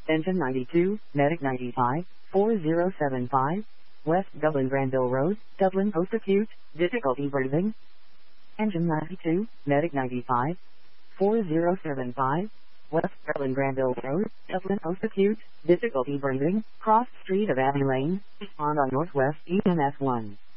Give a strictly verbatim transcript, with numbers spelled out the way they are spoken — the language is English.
Engine ninety-two, Medic ninety-five, four zero seven five, West Dublin Granville Road, Dublin Post-Acute, difficulty breathing. Engine ninety-two, Medic ninety-five, four zero seven five, West Dublin Granville Road, Dublin Post-Acute, difficulty breathing, cross street of Abbey Lane, respond on Northwest E M S one.